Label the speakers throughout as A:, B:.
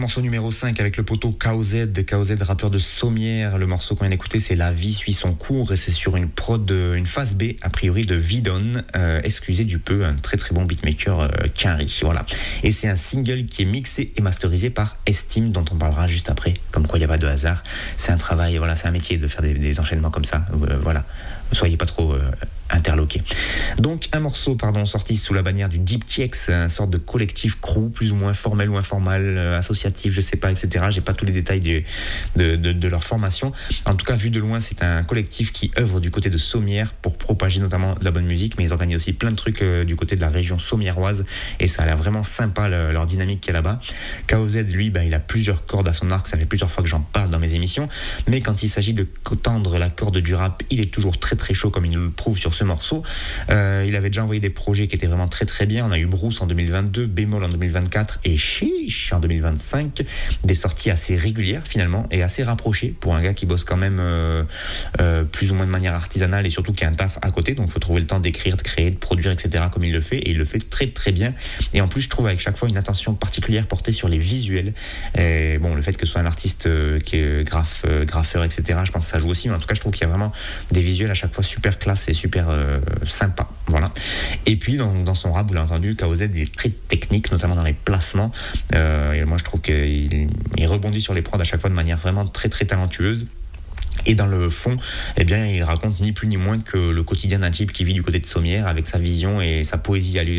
A: morceau numéro 5 avec le poteau KOZ, rappeur de Sommières. Le morceau qu'on vient d'écouter, c'est La vie suit son cours et c'est sur une prod, une phase B, a priori de Vidon, excusez du peu, un très très bon beatmaker Quinry, voilà. Et c'est un single qui est mixé et masterisé par Estime, dont on parlera juste après, comme quoi il n'y a pas de hasard. C'est un travail, voilà, c'est un métier de faire des enchaînements comme ça, voilà. Ne soyez pas trop interloqués. Donc un morceau sorti sous la bannière du Deep TX, une sorte de collectif crew, plus ou moins formel ou informel, associatif, je sais pas, etc. J'ai pas tous les détails de leur formation. En tout cas, vu de loin, c'est un collectif qui œuvre du côté de Sommières pour propager notamment de la bonne musique, mais ils organisent aussi plein de trucs du côté de la région sommiéroise et ça a l'air vraiment sympa leur dynamique qu'il y a là-bas. KOZ, lui, il a plusieurs cordes à son arc, ça fait plusieurs fois que j'en parle dans mes émissions, mais quand il s'agit de tendre la corde du rap, il est toujours très très chaud comme il nous le prouve sur ce morceau. Il avait déjà envoyé des projets qui étaient vraiment très très bien. On a eu Bruce en 2022, Bémol en 2024 et Chiche en 2025. Des sorties assez régulières finalement et assez rapprochées pour un gars qui bosse quand même plus ou moins de manière artisanale et surtout qui a un taf à côté. Donc il faut trouver le temps d'écrire, de créer, de produire, etc. comme il le fait et il le fait très très bien. Et en plus je trouve avec chaque fois une attention particulière portée sur les visuels. Et bon, le fait que ce soit un artiste qui est graffeur, etc. Je pense que ça joue aussi. Mais en tout cas je trouve qu'il y a vraiment des visuels à chaque fois super classe et super sympa, voilà. Et puis dans son rap, vous l'avez entendu, KOZ est très technique, notamment dans les placements. Et moi je trouve qu'il rebondit sur les prods à chaque fois de manière vraiment très très talentueuse. Et dans le fond, il raconte ni plus ni moins que le quotidien d'un type qui vit du côté de Sommières avec sa vision et sa poésie à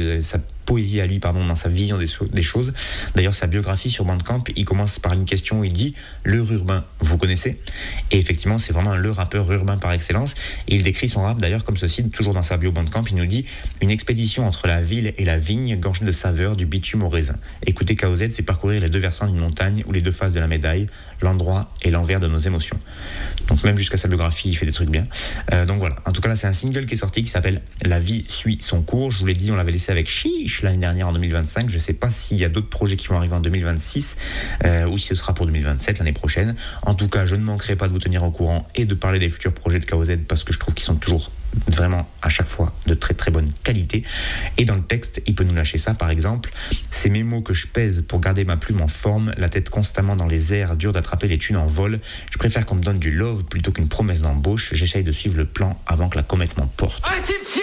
A: lui, dans sa vision des choses. D'ailleurs, sa biographie sur Bandcamp, il commence par une question où il dit « Le urbain, vous connaissez ?» Et effectivement, c'est vraiment le rappeur urbain par excellence. Et il décrit son rap d'ailleurs comme ceci, toujours dans sa bio Bandcamp, il nous dit « Une expédition entre la ville et la vigne, gorgée de saveurs, du bitume au raisin. Écouter KOZ, c'est parcourir les deux versants d'une montagne ou les deux faces de la médaille, l'endroit et l'envers de nos émotions. » Donc même jusqu'à sa biographie, il fait des trucs bien. Donc voilà, en tout cas là, c'est un single qui est sorti qui s'appelle « La vie suit son cours ». Je vous l'ai dit, on l'avait laissé avec Chiche l'année dernière en 2025. Je ne sais pas s'il y a d'autres projets qui vont arriver en 2026 ou si ce sera pour 2027, l'année prochaine. En tout cas, je ne manquerai pas de vous tenir au courant et de parler des futurs projets de KOZ parce que je trouve qu'ils sont toujours vraiment à chaque fois de très très bonne qualité. Et dans le texte, il peut nous lâcher ça par exemple: c'est mes mots que je pèse pour garder ma plume en forme, la tête constamment dans les airs, dur d'attraper les thunes en vol. Je préfère qu'on me donne du love plutôt qu'une promesse d'embauche. J'essaye de suivre le plan avant que la comète m'emporte.